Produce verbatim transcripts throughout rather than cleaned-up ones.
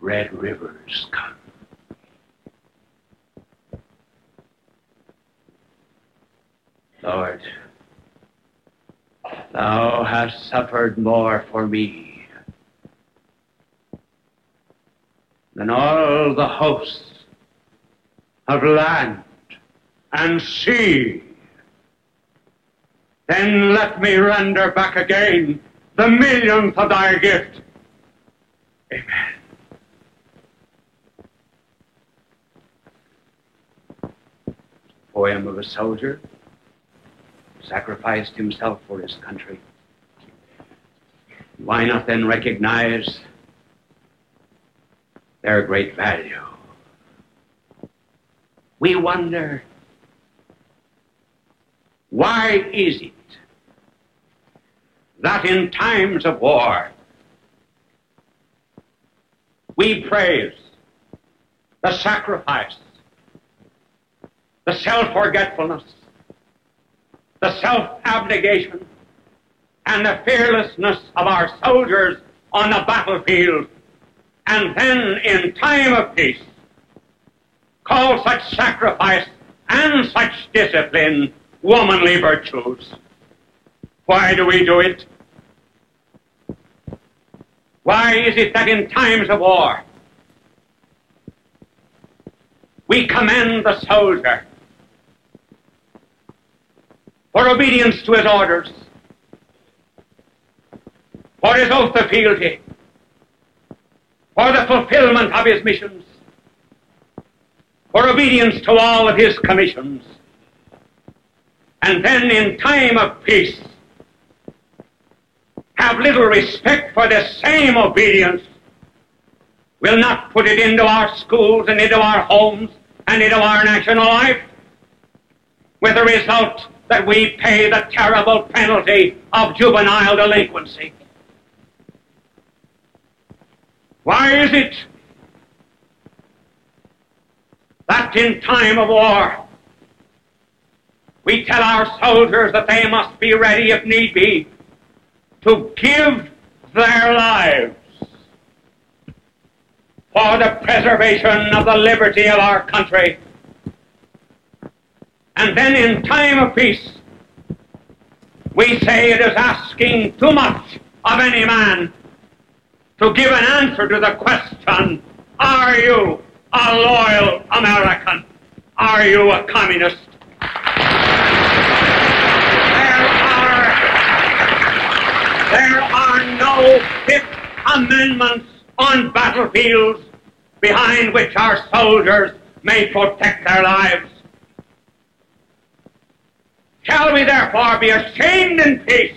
red rivers come. Lord, thou hast suffered more for me than all the hosts of land and sea. Then let me render back again the millionth of thy gift. Amen. Poem of a soldier sacrificed himself for his country. Why not then recognize their great value? We wonder, why is it that in times of war we praise the sacrifice, the self-forgetfulness, the self-abnegation, and the fearlessness of our soldiers on the battlefield, and then in time of peace call such sacrifice and such discipline womanly virtues? Why do we do it? Why is it that in times of war we commend the soldier for obedience to his orders, for his oath of fealty, for the fulfillment of his missions, for obedience to all of his commissions, and then in time of peace have little respect for this same obedience, will not put it into our schools and into our homes and into our national life, with the result that we pay the terrible penalty of juvenile delinquency? Why is it that in time of war we tell our soldiers that they must be ready, if need be, to give their lives for the preservation of the liberty of our country, and then in time of peace we say it is asking too much of any man to give an answer to the question, are you a loyal American? Are you a communist? There are, there are no Fifth Amendments on battlefields behind which our soldiers may protect their lives. Shall we therefore be ashamed in peace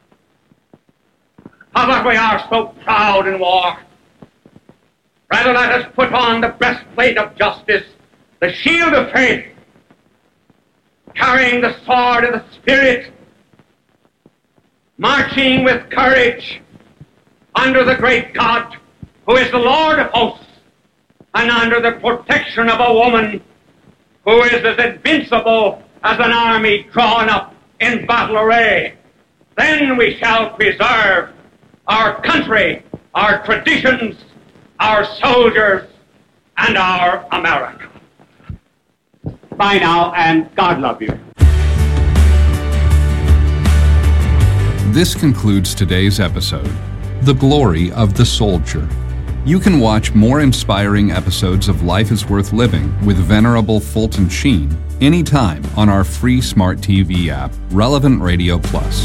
of what we are so proud in war? Rather, let us put on the breastplate of justice, the shield of faith, carrying the sword of the Spirit, marching with courage under the great God who is the Lord of hosts, and under the protection of a woman who is as invincible as an army drawn up in battle array. Then we shall preserve our country, our traditions, our soldiers, and our America. Bye now, and God love you. This concludes today's episode, The Glory of the Soldier. You can watch more inspiring episodes of Life is Worth Living with Venerable Fulton Sheen anytime on our free smart T V app, Relevant Radio Plus.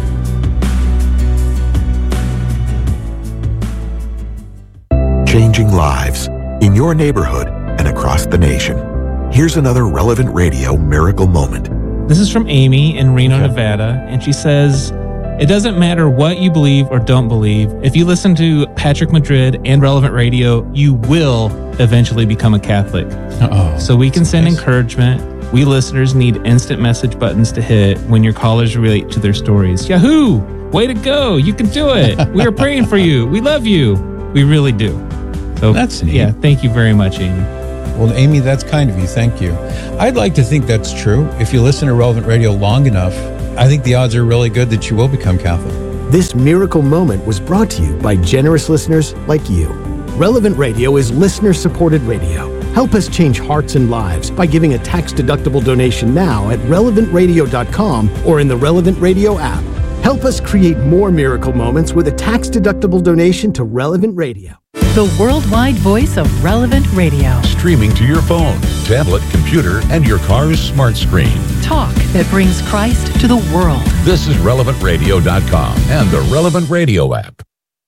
Changing lives in your neighborhood and across the nation. Here's another Relevant Radio miracle moment. This is from Amy in Reno, okay. Nevada, and she says, it doesn't matter what you believe or don't believe. If you listen to Patrick Madrid and Relevant Radio, you will eventually become a Catholic. Uh-oh. So we can send nice. encouragement. We listeners need instant message buttons to hit when your callers relate to their stories. Yahoo! Way to go! You can do it! We are praying for you. We love you. We really do. So that's neat. Yeah, thank you very much, Amy. Well, Amy, that's kind of you. Thank you. I'd like to think that's true. If you listen to Relevant Radio long enough, I think the odds are really good that you will become Catholic. This miracle moment was brought to you by generous listeners like you. Relevant Radio is listener-supported radio. Help us change hearts and lives by giving a tax-deductible donation now at relevant radio dot com or in the Relevant Radio app. Help us create more miracle moments with a tax-deductible donation to Relevant Radio. The worldwide voice of Relevant Radio. Streaming to your phone, tablet, computer, and your car's smart screen. Talk that brings Christ to the world. This is relevant radio dot com and the Relevant Radio app.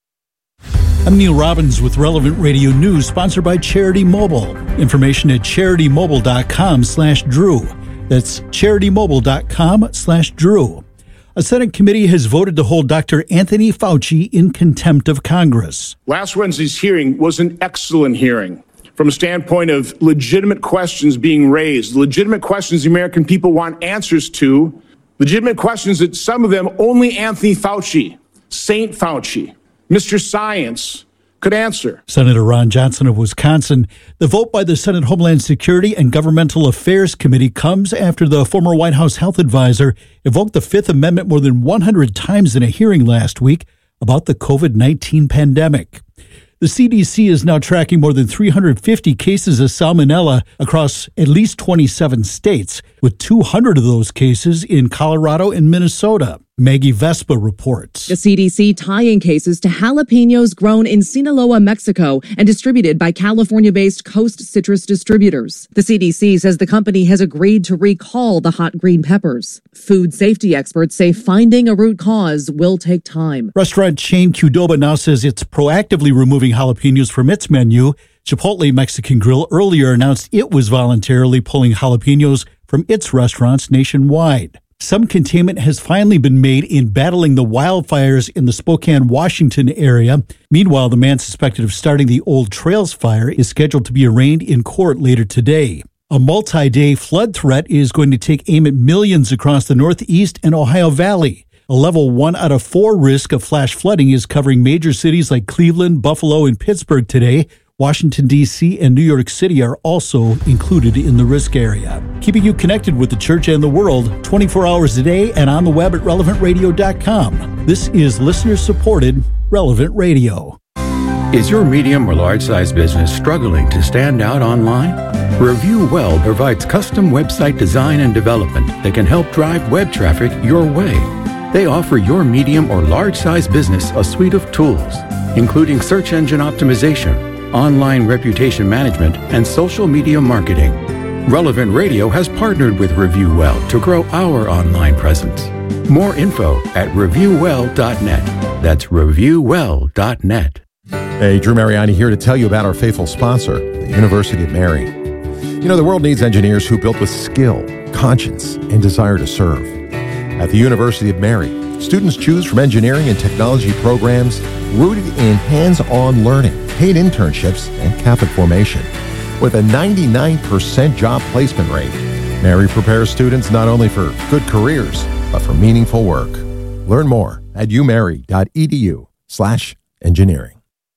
I'm Neil Robbins with Relevant Radio News, sponsored by Charity Mobile. Information at charity mobile dot com slash Drew. That's charity mobile dot com slash Drew. A Senate committee has voted to hold Doctor Anthony Fauci in contempt of Congress. Last Wednesday's hearing was an excellent hearing from a standpoint of legitimate questions being raised, legitimate questions the American people want answers to, legitimate questions that some of them only Anthony Fauci, Saint Fauci, Mister Science, could answer. Senator Ron Johnson of Wisconsin. The vote by the Senate Homeland Security and Governmental Affairs Committee comes after the former White House health advisor invoked the Fifth Amendment more than one hundred times in a hearing last week about the covid nineteen pandemic. The C D C is now tracking more than three hundred fifty cases of salmonella across at least twenty-seven states, with two hundred of those cases in Colorado and Minnesota. Maggie Vespa reports. The C D C tying cases to jalapenos grown in Sinaloa, Mexico, and distributed by California-based Coast Citrus Distributors. The C D C says the company has agreed to recall the hot green peppers. Food safety experts say finding a root cause will take time. Restaurant chain Qdoba now says it's proactively removing jalapenos from its menu. Chipotle Mexican Grill earlier announced it was voluntarily pulling jalapenos from its restaurants nationwide. Some containment has finally been made in battling the wildfires in the Spokane, Washington area. Meanwhile, the man suspected of starting the Old Trails fire is scheduled to be arraigned in court later today. A multi-day flood threat is going to take aim at millions across the Northeast and Ohio Valley. A level one out of four risk of flash flooding is covering major cities like Cleveland, Buffalo, and Pittsburgh today. Washington, D C and New York City are also included in the risk area. Keeping you connected with the church and the world twenty-four hours a day and on the web at relevant radio dot com. This is listener-supported Relevant Radio. Is your medium or large-size business struggling to stand out online? Review Well provides custom website design and development that can help drive web traffic your way. They offer your medium or large-size business a suite of tools, including search engine optimization, online reputation management, and social media marketing. Relevant Radio has partnered with Review Well to grow our online presence. More info at review well dot net. That's review well dot net. Hey, Drew Mariani here to tell you about our faithful sponsor, the University of Mary. You know, the world needs engineers who build with skill, conscience, and desire to serve. At the University of Mary, students choose from engineering and technology programs rooted in hands-on learning, paid internships, and Catholic formation. With a ninety-nine percent job placement rate, Mary prepares students not only for good careers, but for meaningful work. Learn more at umary dot e d u slash engineering.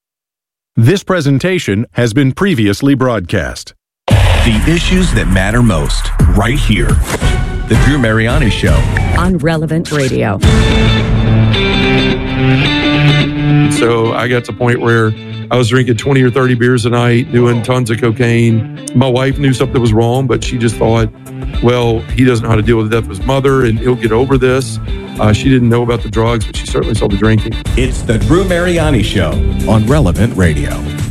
This presentation has been previously broadcast. The issues that matter most, right here. The Drew Mariani Show. On Relevant Radio. So I got to the point where I was drinking twenty or thirty beers a night, doing tons of cocaine. My wife knew something was wrong, but she just thought, well, he doesn't know how to deal with the death of his mother, and he'll get over this. Uh, she didn't know about the drugs, but she certainly saw the drinking. It's the Drew Mariani Show on Relevant Radio.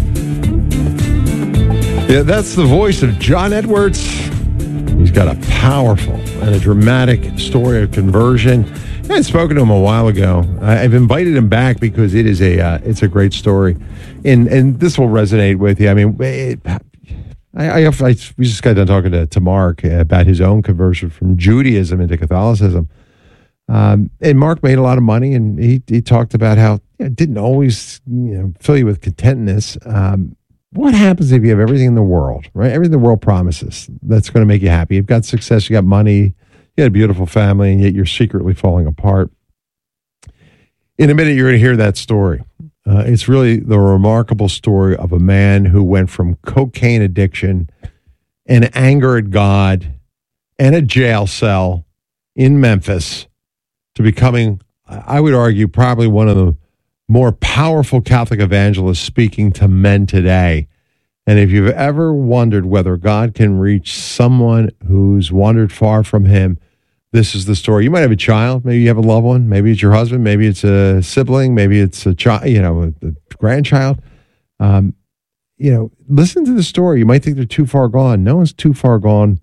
Yeah, that's the voice of John Edwards. He's got a powerful and a dramatic story of conversion. I had spoken to him a while ago. I've invited him back because it is a uh, it's a great story, and and this will resonate with you. I mean, it, I, I, I we just got done talking to, to Mark about his own conversion from Judaism into Catholicism, um, and Mark made a lot of money, and he he talked about how it didn't always you know fill you with contentness. Um, What happens if you have everything in the world, right? Everything the world promises that's going to make you happy. You've got success, you got money, you got a beautiful family, and yet you're secretly falling apart. In a minute, you're going to hear that story. Uh, it's really the remarkable story of a man who went from cocaine addiction and anger at God and a jail cell in Memphis to becoming, I would argue, probably one of the more powerful Catholic evangelists speaking to men today. And if you've ever wondered whether God can reach someone who's wandered far from him, this is the story. You might have a child, maybe you have a loved one, maybe it's your husband, maybe it's a sibling, maybe it's a child, you know, a, a grandchild. Um, you know, listen to the story. You might think they're too far gone. No one's too far gone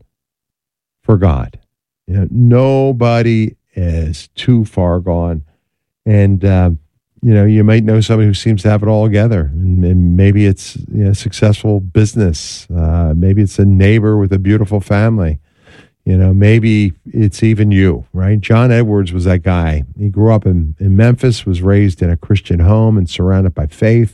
for God. You know, nobody is too far gone. And, um, you know, you might know somebody who seems to have it all together. And, and maybe it's you know, successful business. Uh, maybe it's a neighbor with a beautiful family. You know, maybe it's even you, right? John Edwards was that guy. He grew up in, in Memphis, was raised in a Christian home and surrounded by faith.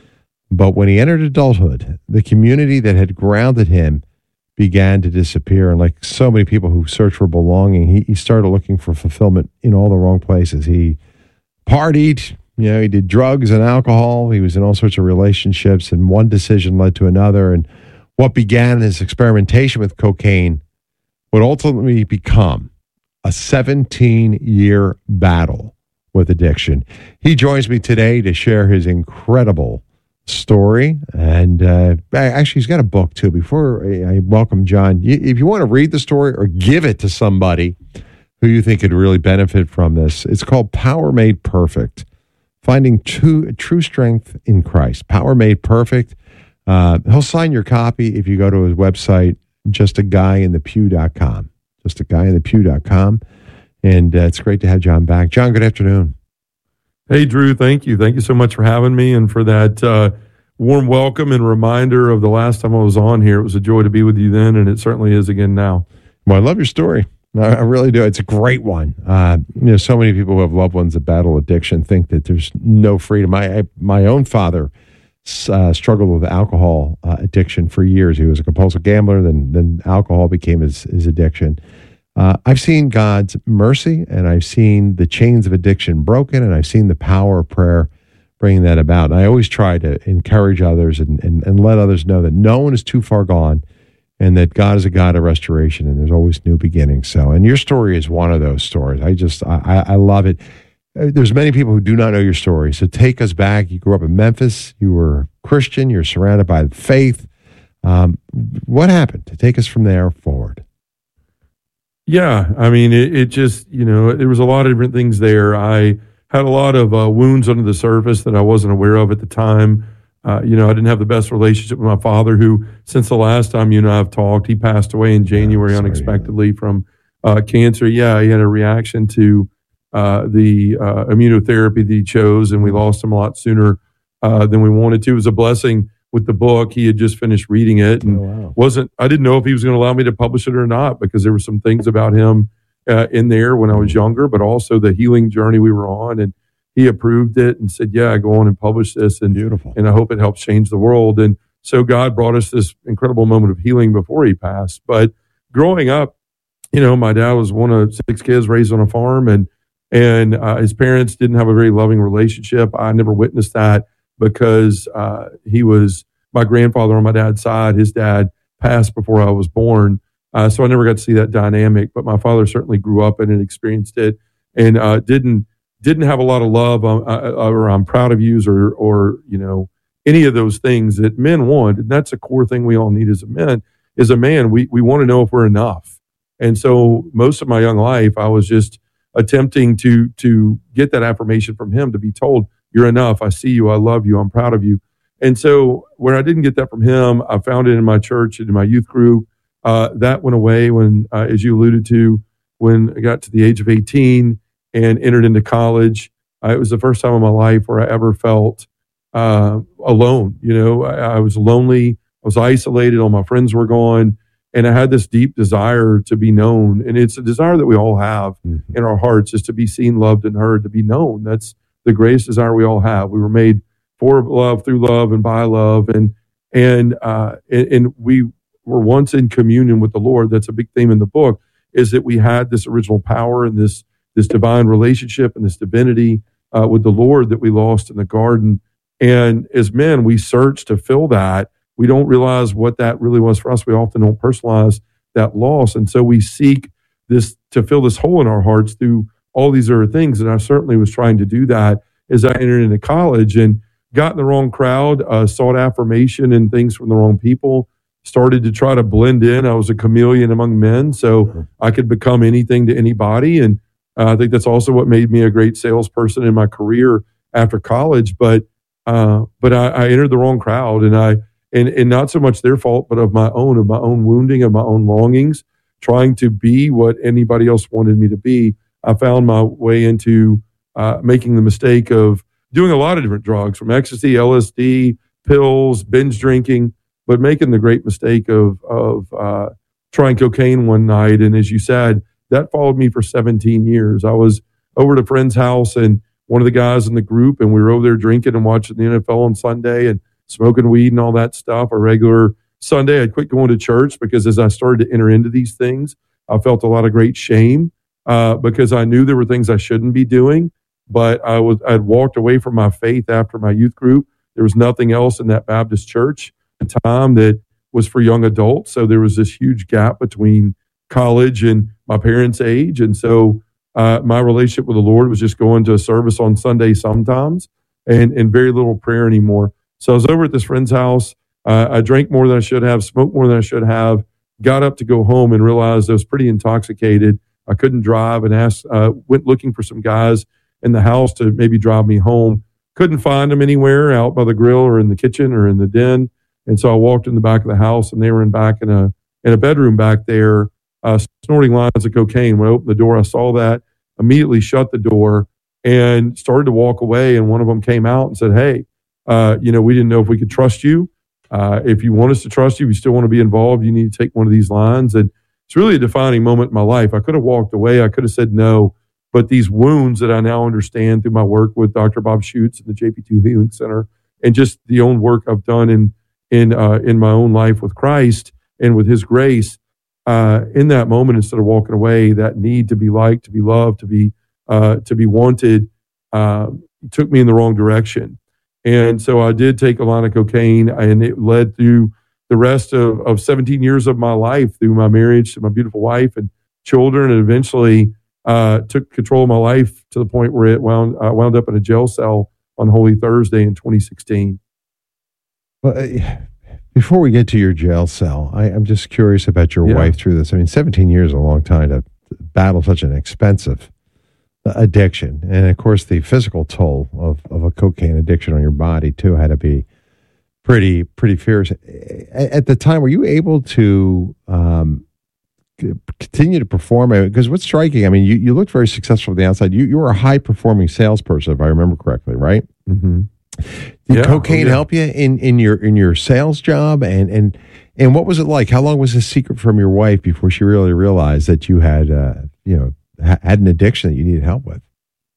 But when he entered adulthood, the community that had grounded him began to disappear. And like so many people who search for belonging, he, he started looking for fulfillment in all the wrong places. He partied, you know, he did drugs and alcohol. He was in all sorts of relationships, and one decision led to another. And what began as experimentation with cocaine would ultimately become a seventeen-year battle with addiction. He joins me today to share his incredible story. And uh, actually, he's got a book, too. Before I welcome John, if you want to read the story or give it to somebody who you think could really benefit from this, it's called Power Made Perfect, Finding True, true Strength in Christ. Power Made Perfect. Uh, he'll sign your copy if you go to his website, just a guy in the pew dot com. just a guy in the pew dot com. And uh, it's great to have John back. John, good afternoon. Hey, Drew, thank you. Thank you so much for having me and for that uh, warm welcome and reminder of the last time I was on here. It was a joy to be with you then, and it certainly is again now. Well, I love your story. I really do. It's a great one. Uh, you know, so many people who have loved ones that battle addiction think that there's no freedom. My, I, my own father Uh, struggled with alcohol uh, addiction for years. He was a compulsive gambler, then then alcohol became his, his addiction. Uh, I've seen God's mercy, and I've seen the chains of addiction broken, and I've seen the power of prayer bringing that about. And I always try to encourage others and, and, and let others know that no one is too far gone, and that God is a God of restoration, and there's always new beginnings. So, and your story is one of those stories. I just, I, I love it. There's many people who do not know your story. So take us back. You grew up in Memphis. You were Christian. You're surrounded by faith. Um, what happened to take us from there forward? Yeah, I mean, it, it just, you know, there was a lot of different things there. I had a lot of uh, wounds under the surface that I wasn't aware of at the time. Uh, you know, I didn't have the best relationship with my father, who, since the last time you and I have talked, he passed away in January yeah, unexpectedly from uh, cancer. Yeah, he had a reaction to Uh, the uh, immunotherapy that he chose, and we lost him a lot sooner uh, than we wanted to. It was a blessing with the book. He had just finished reading it, and oh, wow. wasn't. I didn't know if he was going to allow me to publish it or not, because there were some things about him uh, in there when I was younger, but also the healing journey we were on. And he approved it and said, "Yeah, go on and publish this, and beautiful, and I hope it helps change the world." And so God brought us this incredible moment of healing before he passed. But growing up, you know, my dad was one of six kids raised on a farm, and And uh, his parents didn't have a very loving relationship. I never witnessed that because uh, he was my grandfather on my dad's side. His dad passed before I was born. Uh, so I never got to see that dynamic. But my father certainly grew up in it and experienced it, and uh, didn't didn't have a lot of love um, uh, or I'm proud of yous or, or, you know, any of those things that men want. And that's a core thing we all need as a man. As a man, we, we want to know if we're enough. And so most of my young life, I was just attempting to to get that affirmation from him, to be told, "You're enough. I see you. I love you. I'm proud of you." And so when I didn't get that from him, I found it in my church and in my youth group. Uh, that went away when, uh, as you alluded to, when I got to the age of eighteen and entered into college. Uh, it was the first time in my life where I ever felt uh, alone. You know, I, I was lonely. I was isolated. All my friends were gone. And I had this deep desire to be known. And it's a desire that we all have mm-hmm. in our hearts, is to be seen, loved, and heard, to be known. That's the greatest desire we all have. We were made for love, through love, and by love. And and uh, and, and we were once in communion with the Lord. That's a big theme in the book, is that we had this original power and this, this divine relationship and this divinity uh, with the Lord that we lost in the garden. And as men, we search to fill that. We don't realize what that really was for us. We often don't personalize that loss. And so we seek this to fill this hole in our hearts through all these other things. And I certainly was trying to do that as I entered into college and got in the wrong crowd, uh, sought affirmation and things from the wrong people, started to try to blend in. I was a chameleon among men, so mm-hmm. I could become anything to anybody. And uh, I think that's also what made me a great salesperson in my career after college. But uh, but I, I entered the wrong crowd, and I and and not so much their fault, but of my own, of my own wounding, of my own longings, trying to be what anybody else wanted me to be. I found my way into uh, making the mistake of doing a lot of different drugs, from ecstasy, L S D, pills, binge drinking, but making the great mistake of of uh, trying cocaine one night. And as you said, that followed me for seventeen years. I was over at a friend's house, and one of the guys in the group, and we were over there drinking and watching the N F L on Sunday and smoking weed and all that stuff. A regular Sunday, I quit going to church because as I started to enter into these things, I felt a lot of great shame uh, because I knew there were things I shouldn't be doing. But I was I'd walked away from my faith after my youth group. There was nothing else in that Baptist church at the time that was for young adults. So there was this huge gap between college and my parents' age. And so uh, my relationship with the Lord was just going to a service on Sunday sometimes and, and very little prayer anymore. So I was over at this friend's house. Uh, I drank more than I should have, smoked more than I should have, got up to go home and realized I was pretty intoxicated. I couldn't drive and asked, uh, went looking for some guys in the house to maybe drive me home. Couldn't find them anywhere out by the grill or in the kitchen or in the den. And so I walked in the back of the house, and they were in back in a in a bedroom back there, uh, snorting lines of cocaine. When I opened the door, I saw that, immediately shut the door and started to walk away. And one of them came out and said, hey, uh, you know, we didn't know if we could trust you. Uh, if you want us to trust you, you still want to be involved, you need to take one of these lines. And it's really a defining moment in my life. I could have walked away. I could have said no. But these wounds that I now understand through my work with Doctor Bob Schutz and the J P two Healing Center, and just the own work I've done in in uh, in my own life with Christ and with His grace, uh, in that moment, instead of walking away, that need to be liked, to be loved, to be uh, to be wanted, uh, took me in the wrong direction. And so I did take a lot of cocaine, and it led through the rest of, of seventeen years of my life, through my marriage to my beautiful wife and children, and eventually Uh, took control of my life to the point where it wound, I wound up in a jail cell on Holy Thursday in twenty sixteen. Well, uh, before we get to your jail cell, I, I'm just curious about your Yeah. wife through this. I mean, seventeen years is a long time to battle such an expensive addiction. And of course, the physical toll of, of a cocaine addiction on your body, too, had to be pretty, pretty fierce. At, at the time, were you able to um, continue to perform? Because what's striking, I mean, you, you looked very successful from the outside. You you were a high performing salesperson, if I remember correctly, right? Mm-hmm. Did Yeah, cocaine oh, yeah. help you in, in your in your sales job? And and and what was it like? How long was the secret from your wife before she really realized that you had uh, you know ha- had an addiction that you needed help with?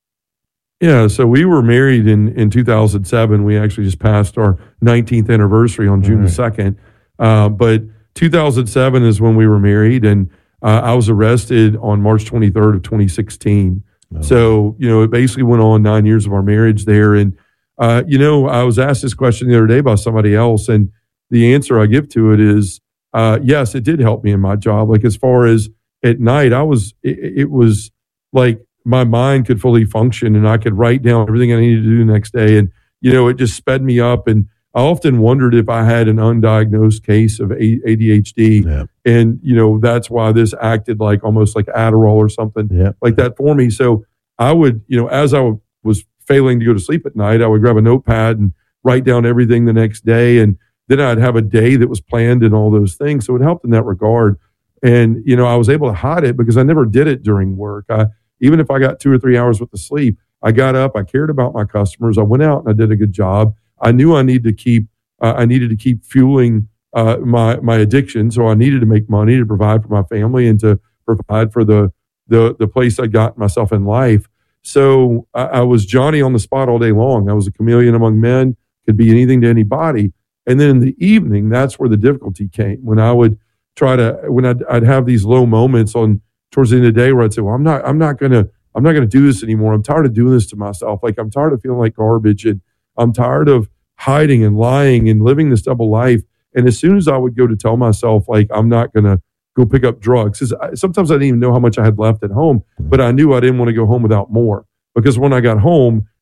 Yeah, so we were married in, in two thousand seven. We actually just passed our nineteenth anniversary on June the second. Uh, but two thousand seven is when we were married, and uh, I was arrested on March twenty-third of twenty sixteen. Oh. So, you know, it basically went on nine years of our marriage there. And, uh, you know, I was asked this question the other day by somebody else, and the answer I give to it is, uh, yes, it did help me in my job. Like, as far as at night, I was, it, it was like my mind could fully function, and I could write down everything I needed to do the next day. And, you know, it just sped me up. And I often wondered if I had an undiagnosed case of A D H D. Yeah. And, you know, that's why this acted like almost like Adderall or something Yeah. like that for me. So I would, you know, as I w- was failing to go to sleep at night, I would grab a notepad and write down everything the next day. And then I'd have a day that was planned and all those things. So it helped in that regard. And, you know, I was able to hide it because I never did it during work. I, even if I got two or three hours worth of sleep, I got up, I cared about my customers. I went out and I did a good job. I knew I needed to keep, uh, I needed to keep fueling uh, my my addiction. So I needed to make money to provide for my family and to provide for the the the place I got myself in life. So I, I was Johnny on the spot all day long. I was a chameleon among men, could be anything to anybody. And then in the evening, that's where the difficulty came. When I would try to, when I'd, I'd have these low moments on towards the end of the day where I'd say, well, I'm not, I'm not gonna, I'm not gonna do this anymore. I'm tired of doing this to myself. Like, I'm tired of feeling like garbage, and I'm tired of hiding and lying and living this double life. And as soon as I would go to tell myself, like, I'm not going to go pick up drugs, because sometimes I didn't even know how much I had left at home, but I knew I didn't want to go home without more, because when I got home,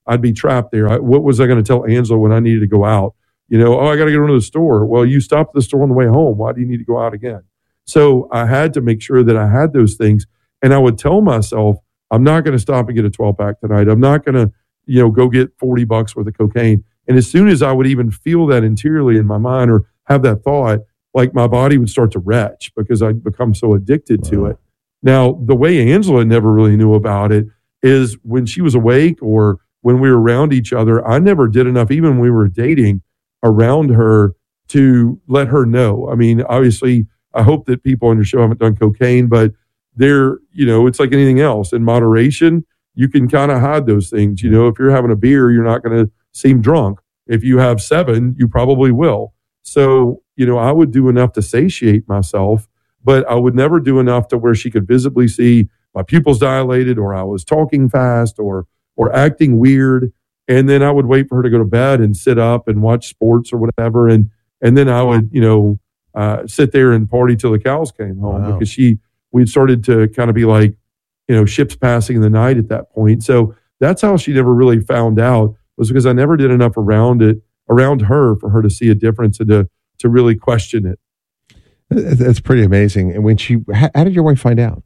I'd be trapped there. I, what was I going to tell Angela when I needed to go out? You know, oh, I got to go to the store. Well, you stopped at the store on the way home. Why do you need to go out again? So I had to make sure that I had those things. And I would tell myself, I'm not going to stop and get a twelve pack tonight. I'm not going to, you know, go get forty bucks worth of cocaine. And as soon as I would even feel that interiorly in my mind or have that thought, like my body would start to retch because I'd become so addicted wow. to it. Now, the way Angela never really knew about it is when she was awake or when we were around each other, I never did enough, even when we were dating, around her to let her know. I mean, obviously, I hope that people on your show haven't done cocaine, but they're, you know, it's like anything else. In moderation, you can kind of hide those things. You know, if you're having a beer, you're not going to seem drunk. If you have seven, you probably will. So, you know, I would do enough to satiate myself, but I would never do enough to where she could visibly see my pupils dilated or I was talking fast or or acting weird. And then I would wait for her to go to bed and sit up and watch sports or whatever. And and then I would, you know, uh, sit there and party till the cows came home wow. because she, we'd started to kind of be like, you know, ships passing in the night at that point. So that's how she never really found out, was because I never did enough around it, around her for her to see a difference and to, to really question it. That's pretty amazing. And when she, how, how did your wife find out?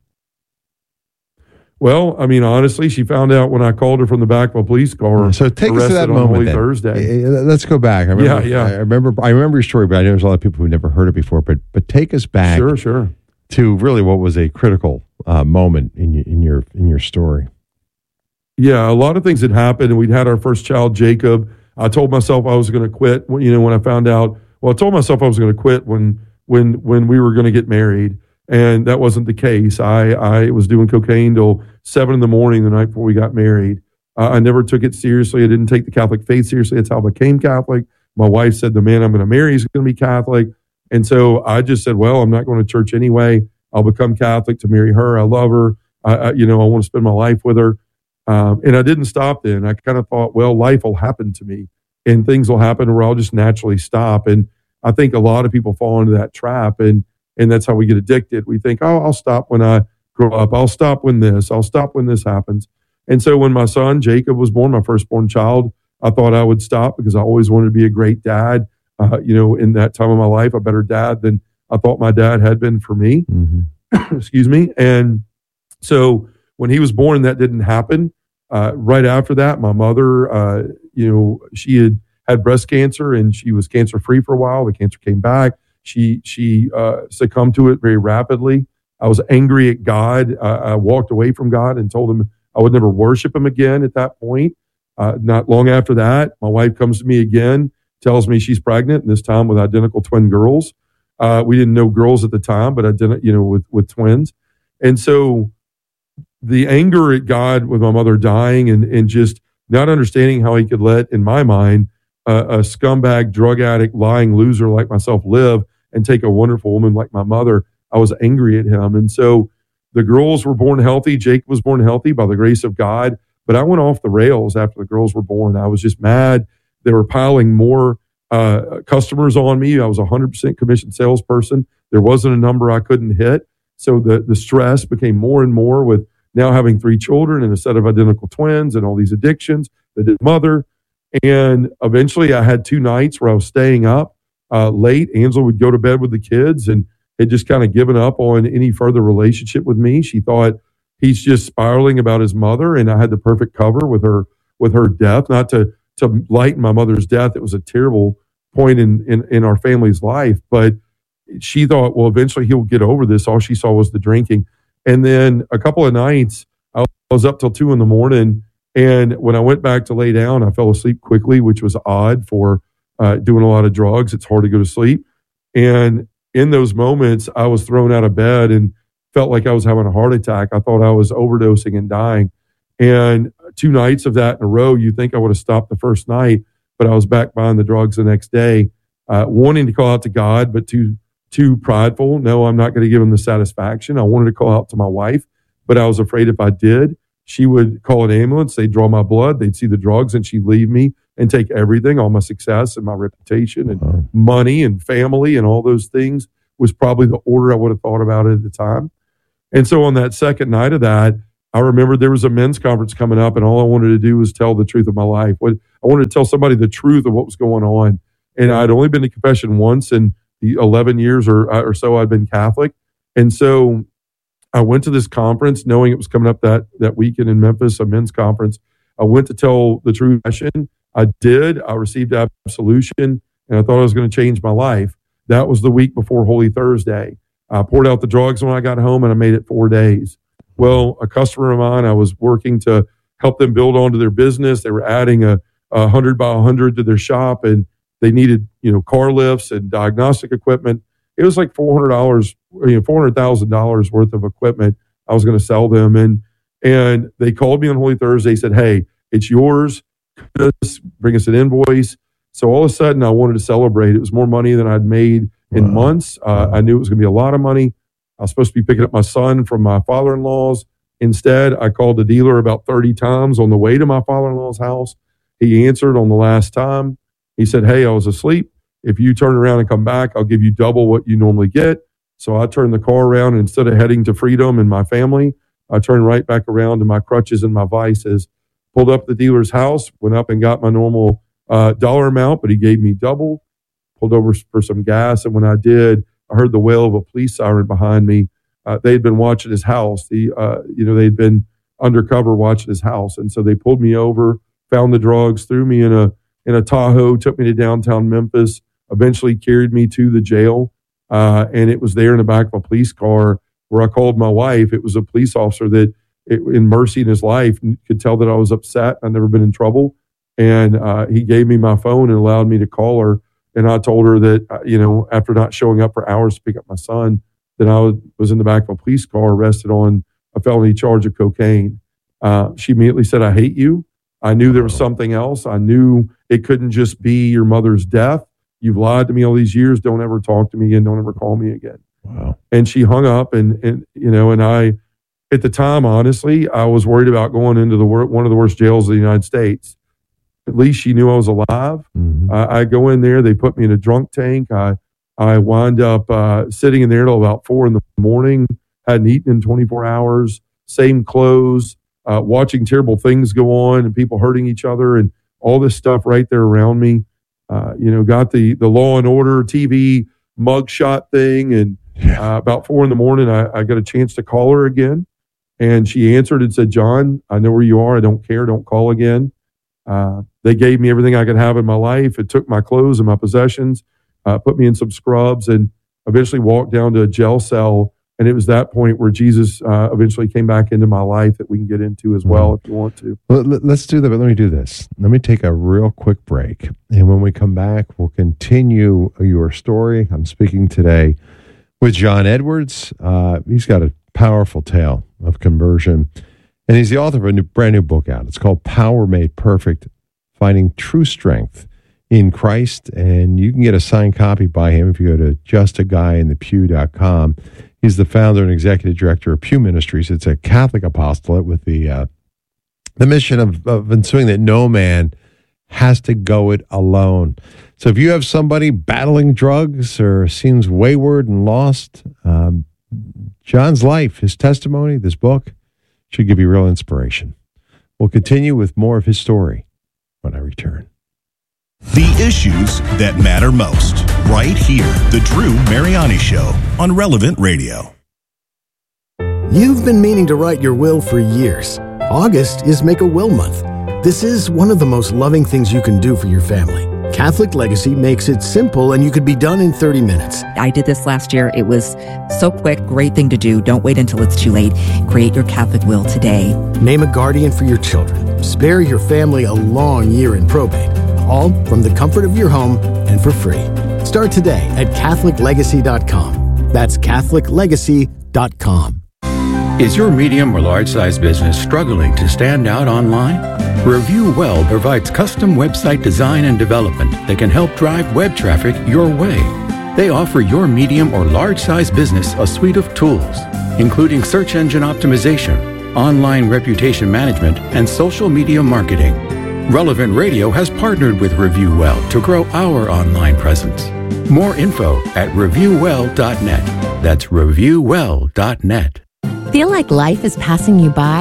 Well, I mean, honestly, she found out when I called her from the back of a police car. So take us to that moment. Then. Thursday. Let's go back. I remember, yeah, yeah. I remember. I remember your story, but I know there's a lot of people who never heard it before. But but take us back. Sure, sure. To really what was a critical uh, moment in your, in your in your story. Yeah, a lot of things had happened, and we'd had our first child, Jacob. I told myself I was going to quit. You know, when I found out. Well, I told myself I was going to quit when when when we were going to get married. And that wasn't the case. I, I was doing cocaine till seven in the morning the night before we got married. Uh, I never took it seriously. I didn't take the Catholic faith seriously. That's how I became Catholic. My wife said the man I'm going to marry is going to be Catholic. And so I just said, well, I'm not going to church anyway. I'll become Catholic to marry her. I love her. I, I you know, I want to spend my life with her. Um, and I didn't stop then. I kind of thought, well, life will happen to me and things will happen where I'll just naturally stop. And I think a lot of people fall into that trap. And And that's how we get addicted. We think, oh, I'll stop when I grow up. I'll stop when this. I'll stop when this happens. And so when my son, Jacob, was born, my firstborn child, I thought I would stop because I always wanted to be a great dad. Uh, you know, in that time of my life, a better dad than I thought my dad had been for me. Mm-hmm. Excuse me. And so when he was born, that didn't happen. Uh, right after that, my mother, uh, you know, she had had breast cancer and she was cancer-free for a while. The cancer came back. She she uh, succumbed to it very rapidly. I was angry at God. Uh, I walked away from God and told him I would never worship him again at that point. Uh, not long after that, my wife comes to me again, tells me she's pregnant, and this time with identical twin girls. Uh, we didn't know girls at the time, but I didn't, you know, with, with twins. And so the anger at God with my mother dying and, and just not understanding how he could let, in my mind, uh, a scumbag, drug addict, lying loser like myself live and take a wonderful woman like my mother, I was angry at him. And so the girls were born healthy. Jake was born healthy by the grace of God. But I went off the rails after the girls were born. I was just mad. They were piling more uh, customers on me. I was a one hundred percent commission salesperson. There wasn't a number I couldn't hit. So the, the stress became more and more with now having three children and a set of identical twins and all these addictions, the mother. And eventually I had two nights where I was staying up Uh, late. Angela would go to bed with the kids and had just kind of given up on any further relationship with me. She thought he's just spiraling about his mother, and I had the perfect cover with her with her death. Not to to lighten my mother's death. It was a terrible point in, in, in our family's life, but she thought, well, eventually he'll get over this. All she saw was the drinking. And then a couple of nights, I was up till two in the morning, and when I went back to lay down, I fell asleep quickly, which was odd for Uh, doing a lot of drugs. It's hard to go to sleep. And in those moments, I was thrown out of bed and felt like I was having a heart attack. I thought I was overdosing and dying. And two nights of that in a row, you think I would have stopped the first night, but I was back buying the drugs the next day, uh, wanting to call out to God, but too, too prideful. No, I'm not going to give him the satisfaction. I wanted to call out to my wife, but I was afraid if I did, she would call an ambulance. They'd draw my blood. They'd see the drugs and she'd leave me and take everything, all my success and my reputation and uh-huh. money and family and all those things was probably the order I would have thought about it at the time. And so on that second night of that, I remembered there was a men's conference coming up, and all I wanted to do was tell the truth of my life. What I wanted to tell somebody the truth of what was going on. And I'd only been to confession once in the eleven years or, or so I'd been Catholic. And so I went to this conference knowing it was coming up that, that weekend in Memphis, a men's conference. I went to tell the true confession. I did. I received absolution, and I thought I was going to change my life. That was the week before Holy Thursday. I poured out the drugs when I got home, and I made it four days. Well, a customer of mine, I was working to help them build onto their business. They were adding a, a hundred by a hundred to their shop, and they needed, you know, car lifts and diagnostic equipment. It was like four hundred dollars, you know, four hundred thousand dollars worth of equipment I was going to sell them. And, and they called me on Holy Thursday, said, hey, it's yours. Bring us an invoice. So all of a sudden I wanted to celebrate. It was more money than I'd made in wow. months. Uh, I knew it was going to be a lot of money. I was supposed to be picking up my son from my father-in-law's. Instead, I called the dealer about thirty times on the way to my father-in-law's house. He answered on the last time. He said, hey, I was asleep. If you turn around and come back, I'll give you double what you normally get. So I turned the car around, and instead of heading to freedom and my family, I turned right back around to my crutches and my vices. Pulled up the dealer's house, went up and got my normal uh, dollar amount, but he gave me double. Pulled over for some gas, and when I did, I heard the wail of a police siren behind me. Uh, they had been watching his house. The uh, you know they'd been undercover watching his house, and so they pulled me over, found the drugs, threw me in a in a Tahoe, took me to downtown Memphis. Eventually carried me to the jail, uh, and it was there in the back of a police car where I called my wife. It was a police officer that, it, in mercy in his life, could tell that I was upset. I'd never been in trouble, and uh, he gave me my phone and allowed me to call her. And I told her that, uh, you know, after not showing up for hours to pick up my son, that I was in the back of a police car arrested on a felony charge of cocaine. Uh, she immediately said, I hate you. I knew there was something else. I knew it couldn't just be your mother's death. You've lied to me all these years. Don't ever talk to me again. Don't ever call me again. Wow. And she hung up, and, and you know, and I, at the time, honestly, I was worried about going into the wor- one of the worst jails of the United States. At least she knew I was alive. Mm-hmm. I, I go in there. They put me in a drunk tank. I I wind up uh, sitting in there till about four in the morning. Hadn't eaten in twenty-four hours. Same clothes. Uh, watching terrible things go on and people hurting each other and all this stuff right there around me. Uh, you know, got the the Law and Order T V mugshot thing, and uh, about four in the morning, I, I got a chance to call her again, and she answered and said, "John, I know where you are. I don't care. Don't call again." Uh, they gave me everything I could have in my life. It took my clothes and my possessions, uh, put me in some scrubs, and eventually walked down to a jail cell. And it was that point where Jesus uh, eventually came back into my life that we can get into as well mm-hmm. if you want to. Well, let's do that, but let me do this. Let me take a real quick break. And when we come back, we'll continue your story. I'm speaking today with John Edwards. Uh, he's got a powerful tale of conversion. And he's the author of a new, brand new book out. It's called Power Made Perfect, Finding True Strength in Christ. And you can get a signed copy by him if you go to just a guy in the pew dot com. He's the founder and executive director of Pew Ministries. It's a Catholic apostolate with the uh, the mission of, of ensuring that no man has to go it alone. So if you have somebody battling drugs or seems wayward and lost, um, John's life, his testimony, this book should give you real inspiration. We'll continue with more of his story when I return. The issues that matter most, right here. The Drew Mariani Show on Relevant Radio. You've been meaning to write your will for years. August is Make a Will Month. This is one of the most loving things you can do for your family. Catholic Legacy makes it simple, and you could be done in thirty minutes. I did this last year. It was so quick. Great thing to do. Don't wait until it's too late. Create your Catholic will today. Name a guardian for your children. Spare your family a long year in probate. All from the comfort of your home and for free. Start today at Catholic Legacy dot com. That's Catholic Legacy dot com. Is your medium or large size business struggling to stand out online? Review Well provides custom website design and development that can help drive web traffic your way. They offer your medium or large size business a suite of tools, including search engine optimization, online reputation management, and social media marketing. Relevant Radio has partnered with Review Well to grow our online presence. More info at review well dot net. That's review well dot net. Feel like life is passing you by?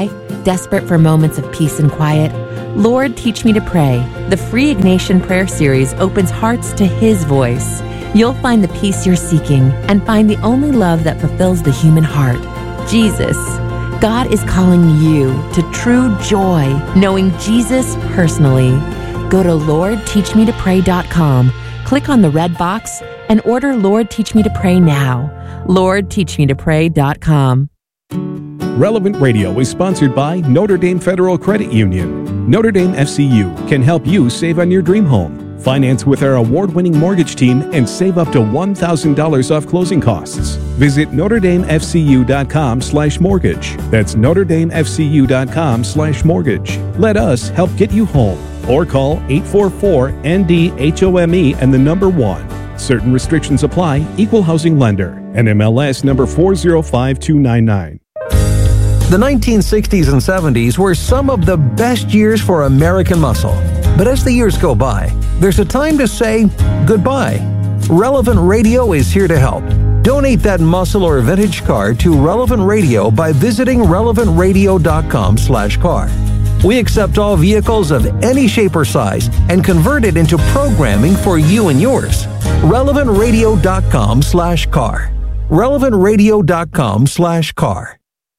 Desperate for moments of peace and quiet? Lord, Teach Me to Pray. The free Ignatian prayer series opens hearts to His voice. You'll find the peace you're seeking and find the only love that fulfills the human heart, Jesus. God is calling you to true joy, knowing Jesus personally. Go to lord teach me to pray dot com, click on the red box, and order Lord Teach Me to Pray now. lord teach me to pray dot com. Relevant Radio is sponsored by Notre Dame Federal Credit Union. Notre Dame F C U can help you save on your dream home. Finance with our award-winning mortgage team and save up to one thousand dollars off closing costs. Visit notre dame f c u dot com slash mortgage. That's notre dame f c u dot com slash mortgage. Let us help get you home. Or call eight four four N D H O M E and the number one. Certain restrictions apply. Equal housing lender. N M L S number four zero five two nine nine. The nineteen sixties and seventies were some of the best years for American muscle. But as the years go by, there's a time to say goodbye. Relevant Radio is here to help. Donate that muscle or vintage car to Relevant Radio by visiting relevant radio dot com slash car. We accept all vehicles of any shape or size and convert it into programming for you and yours. relevant radio dot com slash car. relevant radio dot com slash car.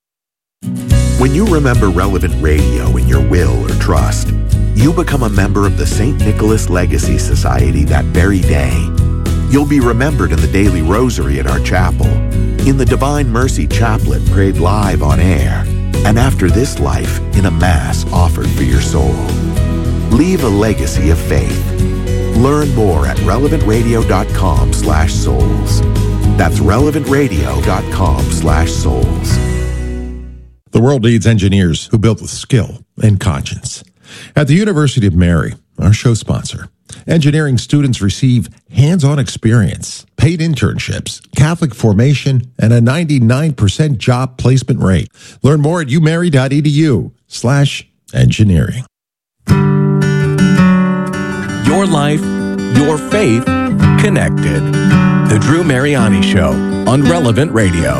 When you remember Relevant Radio in your will or trust, you become a member of the Saint Nicholas Legacy Society that very day. You'll be remembered in the daily rosary at our chapel, in the Divine Mercy Chaplet prayed live on air, and after this life in a Mass offered for your soul. Leave a legacy of faith. Learn more at relevant radio dot com slash souls. That's relevant radio dot com slash souls. The world needs engineers who build with skill and conscience. At the University of Mary, our show sponsor, engineering students receive hands-on experience, paid internships, Catholic formation, and a ninety-nine percent job placement rate. Learn more at umary dot e d u slash engineering. Your life, your faith, connected. The Drew Mariani Show on Relevant Radio.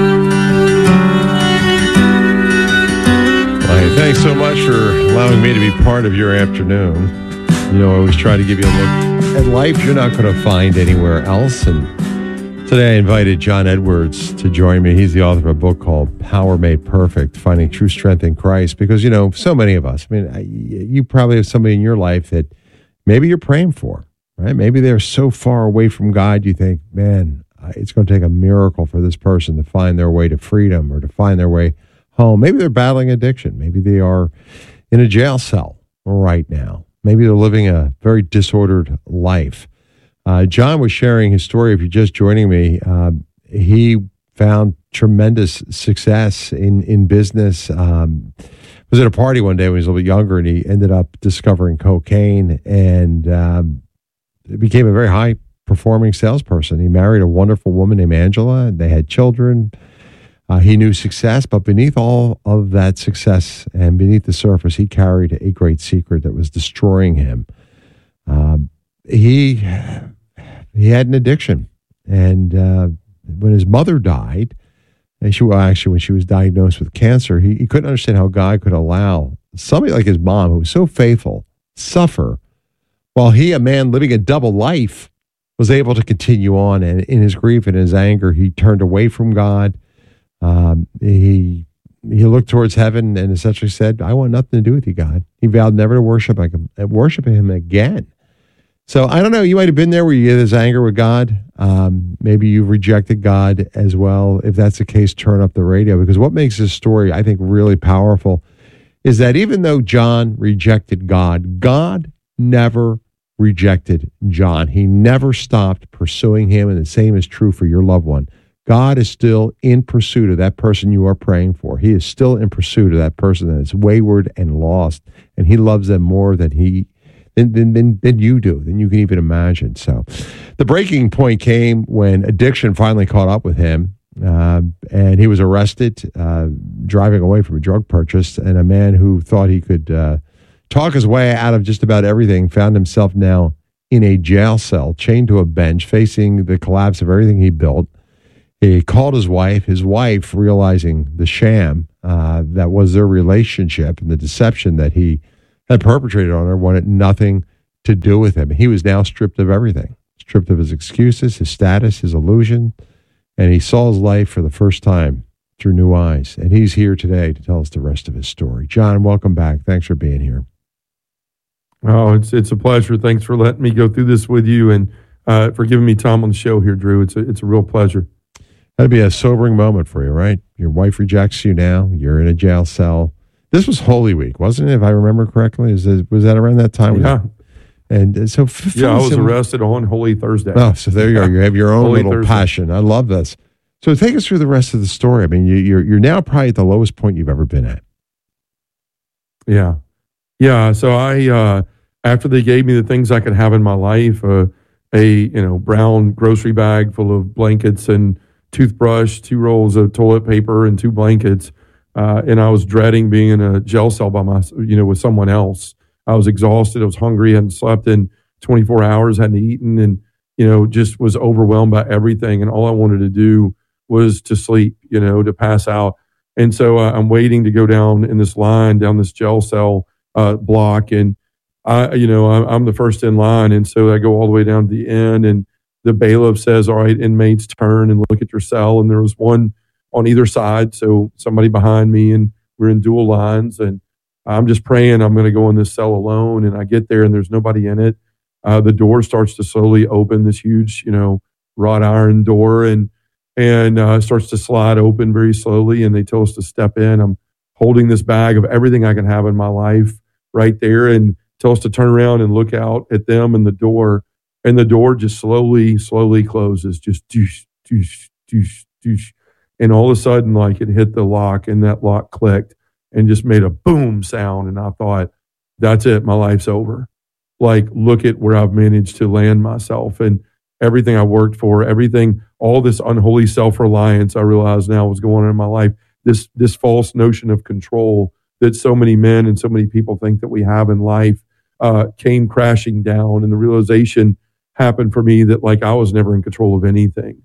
Hey, thanks so much for allowing me to be part of your afternoon. You know, I always try to give you a look at life you're not going to find anywhere else. And today I invited John Edwards to join me. He's the author of a book called Power Made Perfect, Finding True Strength in Christ. Because, you know, so many of us, I mean, you probably have somebody in your life that maybe you're praying for, right? Maybe they're so far away from God, you think, man, it's going to take a miracle for this person to find their way to freedom or to find their way home. Maybe they're battling addiction. Maybe they are in a jail cell right now. Maybe they're living a very disordered life. Uh, John was sharing his story. If you're just joining me, uh, he found tremendous success in, in business. Um, was at a party one day when he was a little bit younger, and he ended up discovering cocaine and um, became a very high-performing salesperson. He married a wonderful woman named Angela, and they had children. Uh, he knew success, but beneath all of that success and beneath the surface, he carried a great secret that was destroying him. Um, he he had an addiction, and uh, when his mother died, and she well, actually when she was diagnosed with cancer, he, he couldn't understand how God could allow somebody like his mom, who was so faithful, suffer, while he, a man living a double life, was able to continue on. And in his grief and his anger, he turned away from God. Um, he he looked towards heaven and essentially said, I want nothing to do with you, God. He vowed never to worship like him, worship him again. So I don't know, you might have been there where you get this anger with God. Um, maybe you've rejected God as well. If that's the case, turn up the radio, because what makes this story, I think, really powerful is that even though John rejected God, God never rejected John. He never stopped pursuing him, and the same is true for your loved one. God is still in pursuit of that person you are praying for. He is still in pursuit of that person that is wayward and lost, and he loves them more than he than, than, than, than you do, than you can even imagine. So the breaking point came when addiction finally caught up with him, um, and he was arrested uh, driving away from a drug purchase, and a man who thought he could uh, talk his way out of just about everything found himself now in a jail cell, chained to a bench, facing the collapse of everything he built. He called his wife. His wife, realizing the sham uh, that was their relationship and the deception that he had perpetrated on her, wanted nothing to do with him. He was now stripped of everything, stripped of his excuses, his status, his illusion, and he saw his life for the first time through new eyes. And he's here today to tell us the rest of his story. John, welcome back. Thanks for being here. Oh, it's it's a pleasure. Thanks for letting me go through this with you and uh, for giving me time on the show here, Drew. It's a, it's a real pleasure. That'd be a sobering moment for you, right? Your wife rejects you now. You're in a jail cell. This was Holy Week, wasn't it? If I remember correctly, is it, was that around that time? Yeah. And so, f- yeah, I was some, arrested on Holy Thursday. Oh, so there you are. You have your own Holy little Thursday. passion. I love this. So take us through the rest of the story. I mean, you, you're you're now probably at the lowest point you've ever been at. Yeah, yeah. So I, uh, after they gave me the things I could have in my life, uh, a you know brown grocery bag full of blankets and toothbrush, two rolls of toilet paper, and two blankets, uh, and I was dreading being in a jail cell by myself, you know, with someone else. I was exhausted. I was hungry. Hadn't slept in twenty-four hours. Hadn't eaten, and you know, just was overwhelmed by everything. And all I wanted to do was to sleep, you know, to pass out. And so uh, I'm waiting to go down in this line, down this jail cell uh, block, and I, you know, I'm, I'm the first in line. And so I go all the way down to the end, and the bailiff says, "All right, inmates, turn and look at your cell." And there was one on either side, so somebody behind me, and we're in dual lines, and I'm just praying I'm going to go in this cell alone. And I get there and there's nobody in it. Uh, the door starts to slowly open, this huge, you know, wrought iron door, and and uh, starts to slide open very slowly. And they tell us to step in. I'm holding this bag of everything I can have in my life right there, and tell us to turn around and look out at them and the door. And the door just slowly, slowly closes, just doosh, doosh, doosh, doosh. And all of a sudden, like, it hit the lock, and that lock clicked and just made a boom sound. And I thought, that's it. My life's over. Like, look at where I've managed to land myself, and everything I worked for, everything, all this unholy self-reliance I realize now was going on in my life. This, this false notion of control that so many men and so many people think that we have in life uh, came crashing down. And the realization happened for me that, like, I was never in control of anything.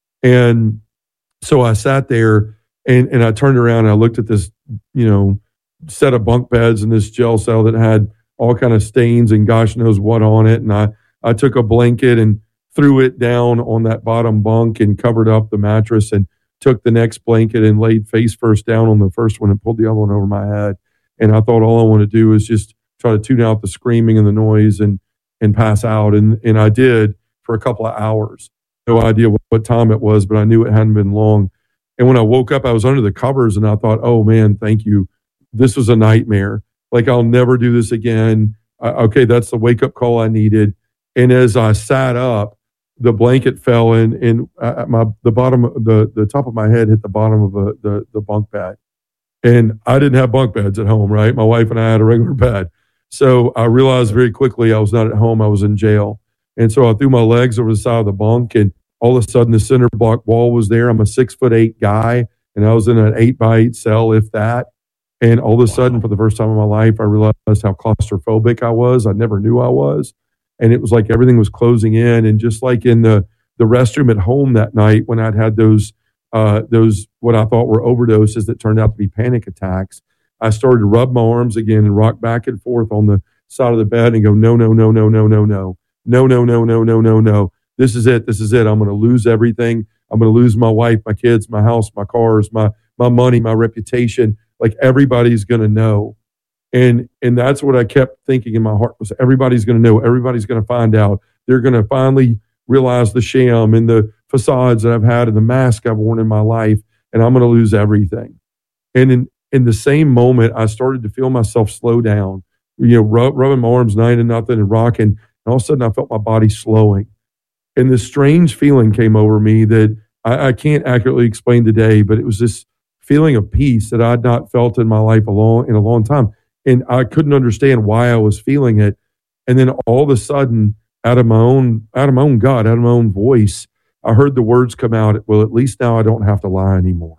And so I sat there and, and I turned around and I looked at this, you know, set of bunk beds in this jail cell that had all kind of stains and gosh knows what on it. And I, I took a blanket and threw it down on that bottom bunk and covered up the mattress, and took the next blanket and laid face first down on the first one and pulled the other one over my head. And I thought all I want to do is just try to tune out the screaming and the noise and, and pass out. And, and I did for a couple of hours. No idea what, what time it was, but I knew it hadn't been long. And when I woke up, I was under the covers, and I thought, oh man, thank you. This was a nightmare. Like, I'll never do this again. Uh, okay, that's the wake-up call I needed. And as I sat up, the blanket fell in, and uh, my the bottom, the the top of my head hit the bottom of a, the the bunk bed. And I didn't have bunk beds at home, right? My wife and I had a regular bed. So I realized very quickly I was not at home. I was in jail. And so I threw my legs over the side of the bunk, and all of a sudden the center block wall was there. I'm a six foot eight guy, and I was in an eight by eight cell, if that. And all of a sudden, for the first time in my life, I realized how claustrophobic I was. I never knew I was. And it was like everything was closing in. And just like in the, the restroom at home that night, when I'd had those, uh, those what I thought were overdoses that turned out to be panic attacks, I started to rub my arms again and rock back and forth on the side of the bed and go, no, no, no, no, no, no, no, no, no, no, no, no, no, no. This is it. This is it. I'm going to lose everything. I'm going to lose my wife, my kids, my house, my cars, my my money, my reputation. Like, everybody's going to know. And and that's what I kept thinking in my heart, was everybody's going to know. Everybody's going to find out. They're going to finally realize the sham and the facades that I've had and the mask I've worn in my life, and I'm going to lose everything. And in, in the same moment, I started to feel myself slow down, you know, rub, rubbing my arms nine to nothing and rocking. And all of a sudden, I felt my body slowing. And this strange feeling came over me that I, I can't accurately explain today, but it was this feeling of peace that I'd not felt in my life a long, in a long time. And I couldn't understand why I was feeling it. And then all of a sudden, out of my own, out of my own gut, out of my own voice, I heard the words come out, well, at least now I don't have to lie anymore.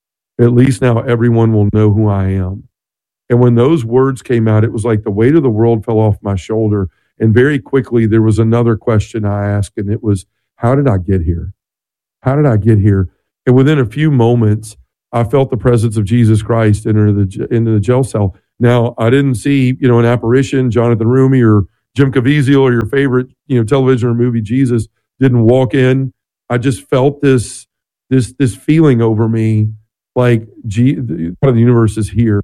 At least now everyone will know who I am. And when those words came out, it was like the weight of the world fell off my shoulder. And very quickly, there was another question I asked, and it was, how did I get here? How did I get here? And within a few moments, I felt the presence of Jesus Christ enter the into the jail cell. Now, I didn't see, you know, an apparition, Jonathan Rumi or Jim Caviezel or your favorite, you know, television or movie Jesus didn't walk in. I just felt this this this feeling over me, like G, the, part of the universe is here.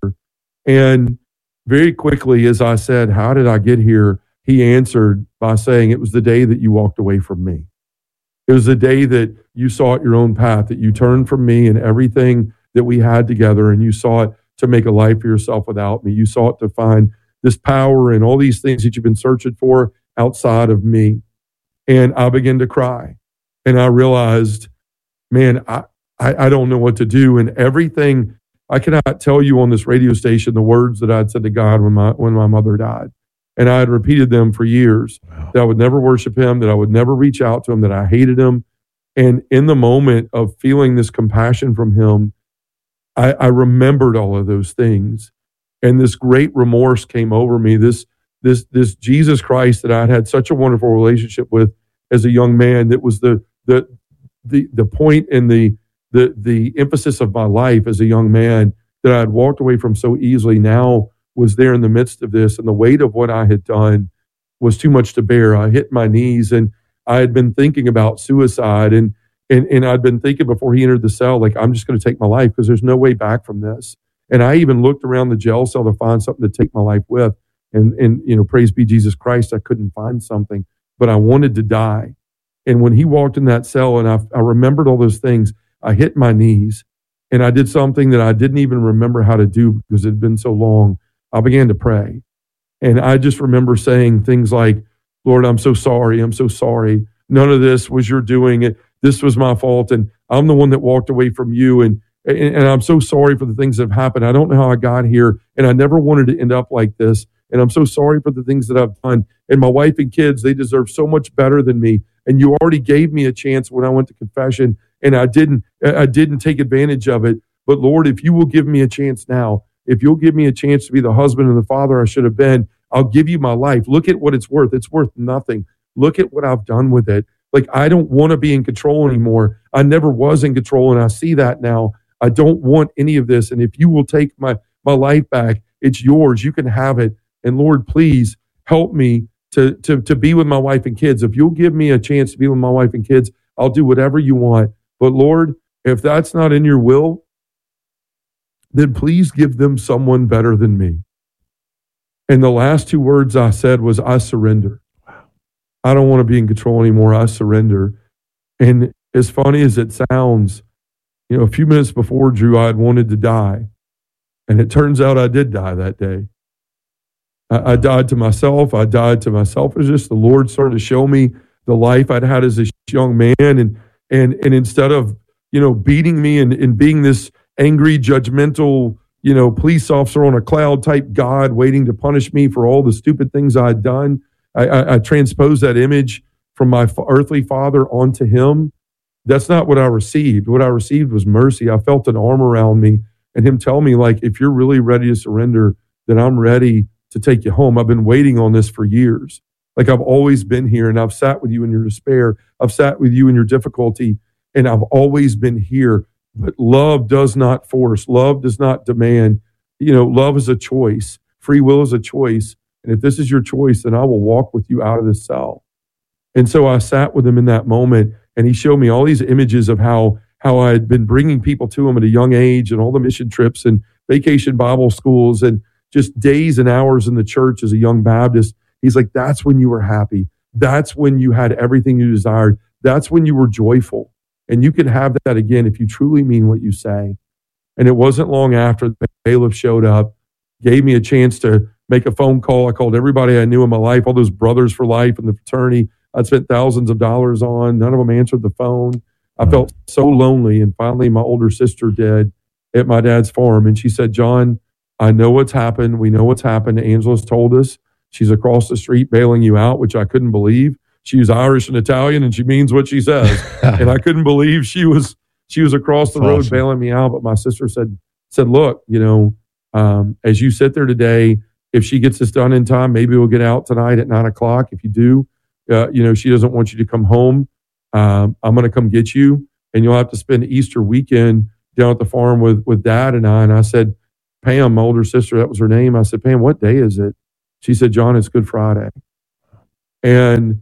And very quickly, as I said, how did I get here? He answered by saying, it was the day that you walked away from me. It was the day that you sought your own path, that you turned from me and everything that we had together, and you sought to make a life for yourself without me. You sought to find this power and all these things that you've been searching for outside of me. And I began to cry. And I realized, man, I, I, I don't know what to do. And everything, I cannot tell you on this radio station the words that I'd said to God when my when my mother died. And I had repeated them for years, wow. that I would never worship him, that I would never reach out to him, that I hated him. And in the moment of feeling this compassion from him, I, I remembered all of those things. And this great remorse came over me, this, this, this Jesus Christ that I'd had such a wonderful relationship with as a young man, that was the, the, the, the point and the, the, the emphasis of my life as a young man, that I had walked away from so easily, now was there in the midst of this, and the weight of what I had done was too much to bear. I hit my knees, and I had been thinking about suicide, and and and I'd been thinking before he entered the cell, like, I'm just going to take my life because there's no way back from this. And I even looked around the jail cell to find something to take my life with, and and you know, praise be Jesus Christ, I couldn't find something, but I wanted to die. And when he walked in that cell, and I, I remembered all those things, I hit my knees, and I did something that I didn't even remember how to do because it had been so long. I began to pray. And I just remember saying things like, Lord, I'm so sorry. I'm so sorry. None of this was your doing. It. This was my fault. And I'm the one that walked away from you. And, and, and I'm so sorry for the things that have happened. I don't know how I got here. And I never wanted to end up like this. And I'm so sorry for the things that I've done. And my wife and kids, they deserve so much better than me. And you already gave me a chance when I went to confession. And I didn't, I didn't take advantage of it. But Lord, if you will give me a chance now, if you'll give me a chance to be the husband and the father I should have been, I'll give you my life. Look at what it's worth. It's worth nothing. Look at what I've done with it. Like, I don't want to be in control anymore. I never was in control, and I see that now. I don't want any of this. And if you will take my, my life back, it's yours. You can have it. And Lord, please help me to, to, to be with my wife and kids. If you'll give me a chance to be with my wife and kids, I'll do whatever you want. But Lord, if that's not in your will, then please give them someone better than me. And the last two words I said was, I surrender. Wow. I don't want to be in control anymore. I surrender. And as funny as it sounds, you know, a few minutes before, Drew, I had wanted to die. And it turns out I did die that day. I, I died to myself. I died to my selfishness. The Lord started to show me the life I'd had as a young man. And and and instead of, you know, beating me and, and being this angry, judgmental, you know, police officer on a cloud type God waiting to punish me for all the stupid things I'd done, I, I, I transposed that image from my earthly father onto him. That's not what I received. What I received was mercy. I felt an arm around me and him tell me, like, if you're really ready to surrender, then I'm ready to take you home. I've been waiting on this for years. Like, I've always been here, and I've sat with you in your despair. I've sat with you in your difficulty, and I've always been here. But love does not force. Love does not demand. You know, love is a choice. Free will is a choice. And if this is your choice, then I will walk with you out of this cell. And so I sat with him in that moment, and he showed me all these images of how, how I had been bringing people to him at a young age, and all the mission trips and vacation Bible schools and just days and hours in the church as a young Baptist. He's like, that's when you were happy. That's when you had everything you desired. That's when you were joyful. And you can have that again if you truly mean what you say. And it wasn't long after the bailiff showed up, gave me a chance to make a phone call. I called everybody I knew in my life, all those brothers for life in the fraternity I'd spent thousands of dollars on. None of them answered the phone. I felt so lonely. And finally, my older sister did at my dad's farm. And she said, John, I know what's happened. We know what's happened. Angela's told us. She's across the street bailing you out, which I couldn't believe. She's Irish and Italian, and she means what she says. And I couldn't believe she was she was across the That's road awesome. bailing me out. But my sister said, said, look, you know, um, as you sit there today, if she gets this done in time, maybe we'll get out tonight at nine o'clock. If you do, uh, you know, she doesn't want you to come home. Um, I'm going to come get you. and you'll have to spend Easter weekend down at the farm with, with Dad and I. And I said, Pam, my older sister, that was her name. I said, Pam, what day is it? She said, John, it's Good Friday. And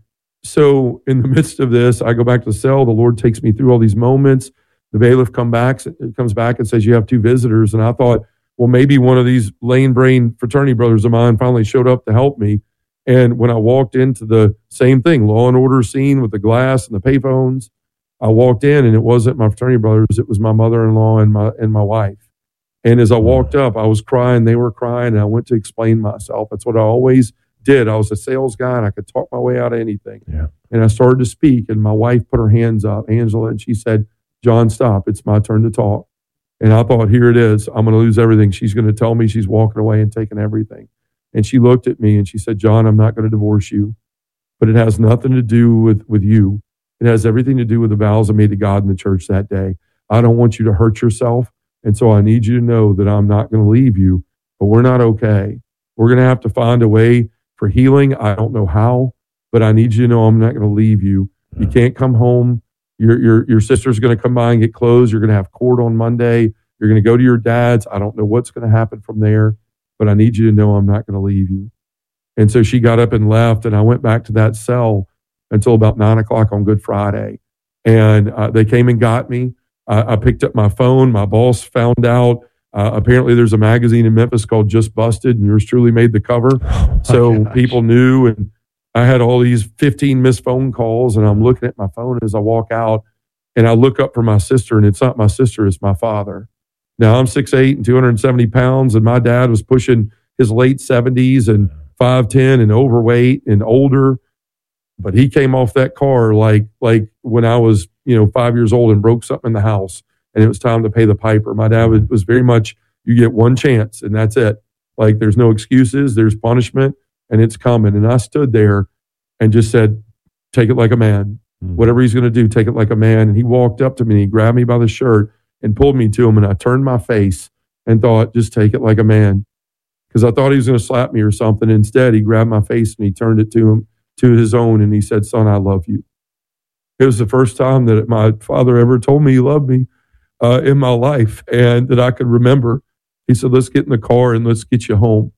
so in the midst of this, I go back to the cell. The Lord takes me through all these moments. The bailiff come back, comes back and says, you have two visitors. And I thought, well, maybe one of these lane brain fraternity brothers of mine finally showed up to help me. And when I walked into the same thing, Law and Order scene with the glass and the payphones, I walked in and it wasn't my fraternity brothers. It was my mother-in-law and my and my wife. And as I walked up, I was crying. They were crying. And I went to explain myself. That's what I always did. I was a sales guy and I could talk my way out of anything. Yeah. And I started to speak and my wife put her hands up, Angela, and she said, John, stop. It's my turn to talk. And I thought, here it is. I'm going to lose everything. She's going to tell me she's walking away and taking everything. And she looked at me and she said, John, I'm not going to divorce you, but it has nothing to do with, with you. It has everything to do with the vows I made to God in the church that day. I don't want you to hurt yourself. And so I need you to know that I'm not going to leave you, but we're not okay. We're going to have to find a way for healing. I don't know how, but I need you to know I'm not going to leave you. You can't come home. Your, your, your sister's going to come by and get clothes. You're going to have court on Monday. You're going to go to your dad's. I don't know what's going to happen from there, but I need you to know I'm not going to leave you. And so she got up and left, and I went back to that cell until about nine o'clock on Good Friday. And uh, they came and got me. Uh, I picked up my phone. My boss found out. Uh, apparently there's a magazine in Memphis called Just Busted, and yours truly made the cover. Oh, so gosh. People knew, and I had all these fifteen missed phone calls, and I'm looking at my phone as I walk out, and I look up for my sister, and it's not my sister, it's my father. Now, I'm six eight and two hundred seventy pounds, and my dad was pushing his late seventies and five ten and overweight and older. But he came off that car like like when I was, you know, five years old and broke something in the house, and it was time to pay the piper. My dad was, was very much, you get one chance, and that's it. Like, there's no excuses, there's punishment, and it's coming. And I stood there and just said, take it like a man. Mm-hmm. Whatever he's going to do, take it like a man. And he walked up to me, and he grabbed me by the shirt and pulled me to him, and I turned my face and thought, just take it like a man. Because I thought he was going to slap me or something. Instead, he grabbed my face and he turned it to him, to his own, and he said, son, I love you. It was the first time that my father ever told me he loved me uh, in my life, and that I could remember. He said, let's get in the car and let's get you home.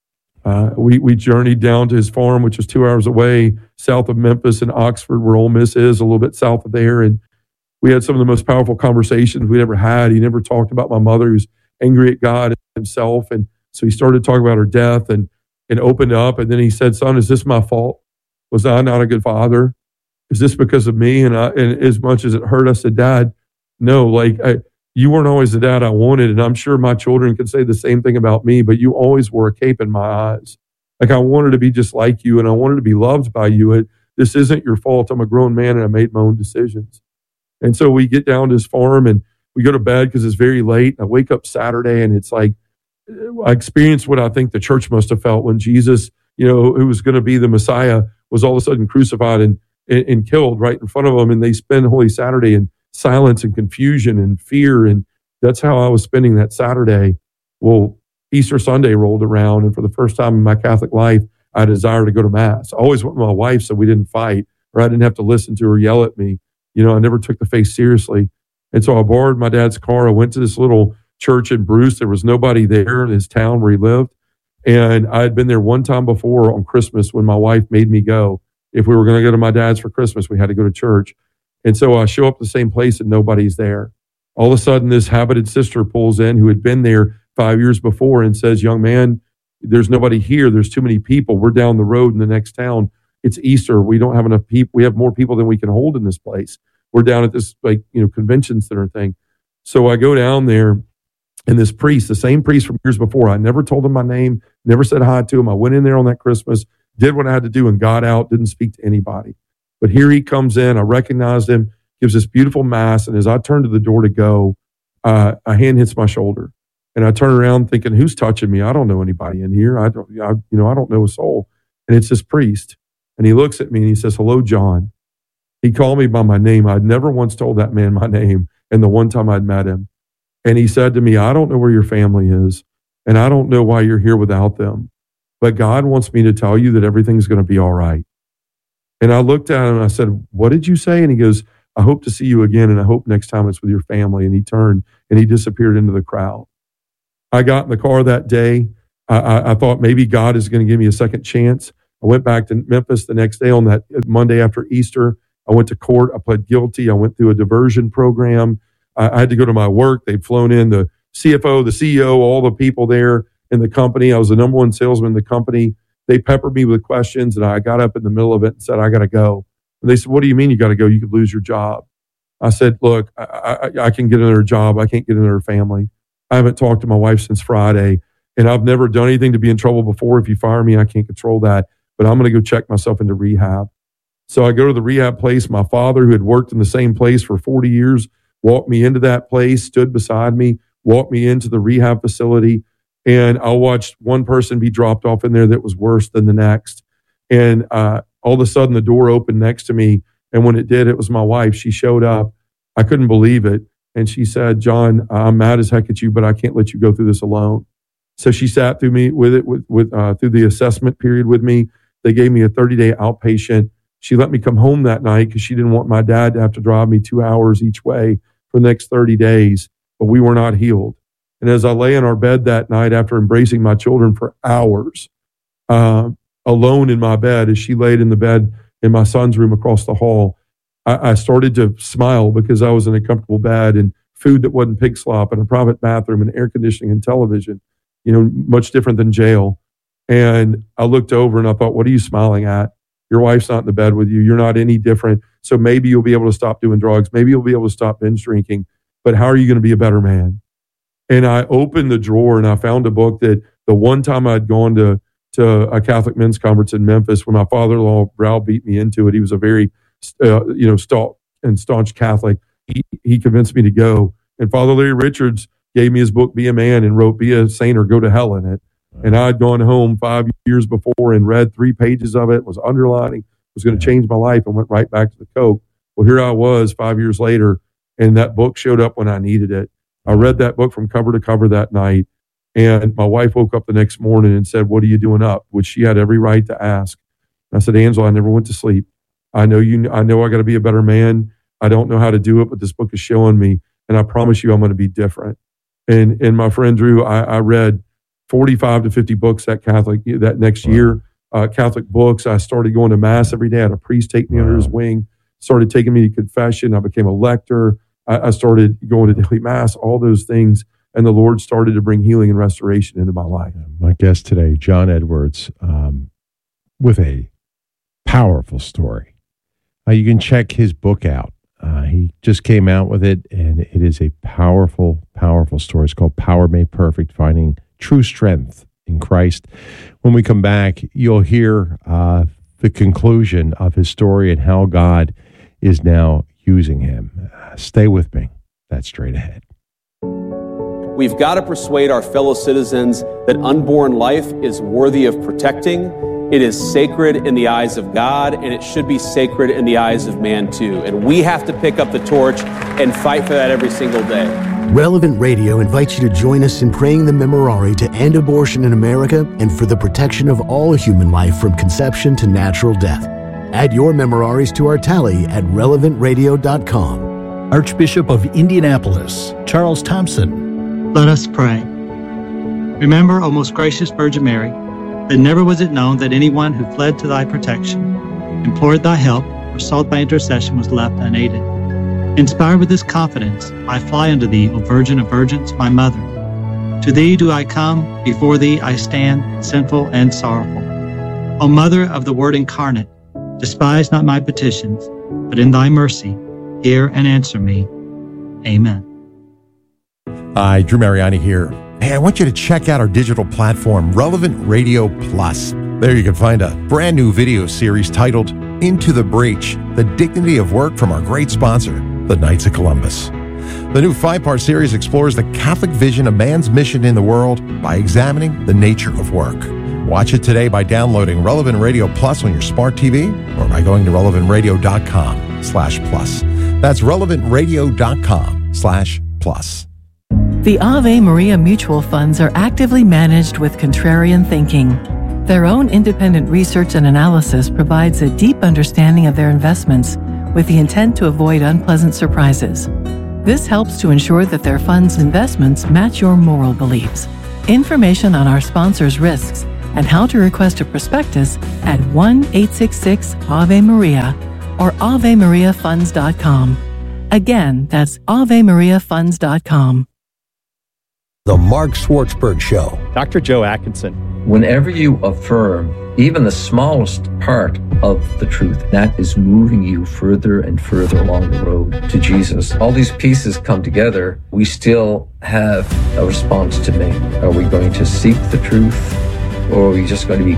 Uh, we, we journeyed down to his farm, which was two hours away, south of Memphis in Oxford, where Ole Miss is, a little bit south of there. And we had some of the most powerful conversations we'd ever had. He never talked about my mother. He was angry at God himself. And so he started talking about her death and, and opened up. And then he said, son, is this my fault? Was I not a good father? Is this because of me? And, I, and as much as it hurt, I said, Dad, no, like I, you weren't always the dad I wanted. And I'm sure my children could say the same thing about me, but you always wore a cape in my eyes. Like, I wanted to be just like you, and I wanted to be loved by you. It, this isn't your fault. I'm a grown man and I made my own decisions. And so we get down to his farm and we go to bed because it's very late. I wake up Saturday and it's like, I experienced what I think the church must have felt when Jesus, you know, who was going to be the Messiah, was all of a sudden crucified and, and, and killed right in front of them. And they spend Holy Saturday in silence and confusion and fear. And that's how I was spending that Saturday. Well, Easter Sunday rolled around, and for the first time in my Catholic life, I had a desire to go to Mass. I always went with my wife so we didn't fight, or I didn't have to listen to her yell at me. You know, I never took the faith seriously. And so I borrowed my dad's car. I went to this little church in Bruce. There was nobody there in his town where he lived. And I had been there one time before on Christmas when my wife made me go. If we were going to go to my dad's for Christmas, we had to go to church. And so I show up at the same place and nobody's there. All of a sudden, this habited sister pulls in who had been there five years before and says, young man, there's nobody here. There's too many people. We're down the road in the next town. It's Easter. We don't have enough people. We have more people than we can hold in this place. We're down at this, like, you know, convention center thing. So I go down there, and this priest, the same priest from years before, I never told him my name, never said hi to him. I went in there on that Christmas, did what I had to do, and got out, didn't speak to anybody. But here he comes in. I recognized him, gives this beautiful mass. And as I turn to the door to go, uh, a hand hits my shoulder. And I turn around thinking, who's touching me? I don't know anybody in here. I don't, I, you know, I don't know a soul. And it's this priest. And he looks at me and he says, hello, John. He called me by my name. I'd never once told that man my name. And the one time I'd met him. And he said to me, I don't know where your family is. And I don't know why you're here without them. But God wants me to tell you that everything's going to be all right. And I looked at him and I said, what did you say? And he goes, I hope to see you again, and I hope next time it's with your family. And he turned and he disappeared into the crowd. I got in the car that day. I, I, I thought maybe God is going to give me a second chance. I went back to Memphis the next day on that Monday after Easter. I went to court. I pled guilty. I went through a diversion program. I, I had to go to my work. They'd flown in the C F O, the C E O, all the people there in the company. I was the number one salesman in the company. They peppered me with questions, and I got up in the middle of it and said, I got to go. And they said, what do you mean you got to go? You could lose your job. I said, look, I, I, I can get another job. I can't get another family. I haven't talked to my wife since Friday, and I've never done anything to be in trouble before. If you fire me, I can't control that, but I'm going to go check myself into rehab. So I go to the rehab place. My father, who had worked in the same place for forty years, walked me into that place, stood beside me, walked me into the rehab facility. And I watched one person be dropped off in there that was worse than the next. And uh, all of a sudden, the door opened next to me. And when it did, it was my wife. She showed up. I couldn't believe it. And she said, John, I'm mad as heck at you, but I can't let you go through this alone. So she sat through me with it, with, with uh, through the assessment period with me. They gave me a thirty-day outpatient. She let me come home that night because she didn't want my dad to have to drive me two hours each way for the next thirty days. But we were not healed. And as I lay in our bed that night after embracing my children for hours, uh, alone in my bed, as she laid in the bed in my son's room across the hall, I, I started to smile because I was in a comfortable bed and food that wasn't pig slop and a private bathroom and air conditioning and television, you know, much different than jail. And I looked over and I thought, what are you smiling at? Your wife's not in the bed with you. You're not any different. So maybe you'll be able to stop doing drugs. Maybe you'll be able to stop binge drinking. But how are you going to be a better man? And I opened the drawer and I found a book that the one time I'd gone to, to a Catholic men's conference in Memphis when my father-in-law browbeat me into it. He was a very, uh, you know, stout and staunch Catholic. He, he convinced me to go. And Father Larry Richards gave me his book, Be a Man, and wrote, Be a Saint or Go to Hell in it. And I'd gone home five years before and read three pages of it, was underlining, was going to change my life, and went right back to the Coke. Well, here I was five years later, and that book showed up when I needed it. I read that book from cover to cover that night, and my wife woke up the next morning and said, what are you doing up? Which she had every right to ask. And I said, Angela, I never went to sleep. I know you. I know I got to be a better man. I don't know how to do it, but this book is showing me, and I promise you I'm going to be different. And and my friend Drew, I, I read forty-five to fifty books that Catholic that next wow. year, uh, Catholic books. I started going to Mass every day. I had a priest take me wow. under his wing, started taking me to confession. I became a lector. I, I started going to daily Mass, all those things. And the Lord started to bring healing and restoration into my life. My guest today, John Edwards, um, with a powerful story. Uh, you can check his book out. Uh, he just came out with it, and it is a powerful, powerful story. It's called Power Made Perfect, Finding True Strength in Christ. When we come back, you'll hear uh, the conclusion of his story and how God is now using him. Uh, stay with me. That's straight ahead. We've got to persuade our fellow citizens that unborn life is worthy of protecting. It is sacred in the eyes of God, and it should be sacred in the eyes of man too. And we have to pick up the torch and fight for that every single day. Relevant Radio invites you to join us in praying the Memorare to end abortion in America and for the protection of all human life from conception to natural death. Add your Memoraries to our tally at relevant radio dot com. Archbishop of Indianapolis, Charles Thompson. Let us pray. Remember, O most gracious Virgin Mary, that never was it known that anyone who fled to thy protection, implored thy help, or sought thy intercession was left unaided. Inspired with this confidence, I fly unto thee, O Virgin of Virgins, my mother. To thee do I come, before thee I stand, sinful and sorrowful. O Mother of the Word incarnate, despise not my petitions, but in thy mercy, hear and answer me. Amen. Hi, Drew Mariani here. Hey, I want you to check out our digital platform, Relevant Radio Plus. There you can find a brand new video series titled Into the Breach, The Dignity of Work from our great sponsor, the Knights of Columbus. The new five-part series explores the Catholic vision of man's mission in the world by examining the nature of work. Watch it today by downloading Relevant Radio Plus on your smart T V or by going to relevant radio dot com slash plus. That's relevant radio dot com slash plus. The Ave Maria Mutual Funds are actively managed with contrarian thinking. Their own independent research and analysis provides a deep understanding of their investments, with the intent to avoid unpleasant surprises. This helps to ensure that their fund's investments match your moral beliefs. Information on our sponsors' risks and how to request a prospectus at one eight six six Ave Maria or ave maria funds dot com. Again, that's ave maria funds dot com. The Mark Schwartzberg Show. Doctor Joe Atkinson. Whenever you affirm even the smallest part of the truth, that is moving you further and further along the road to Jesus. All these pieces come together. We still have a response to make. Are we going to seek the truth, or are we just going to be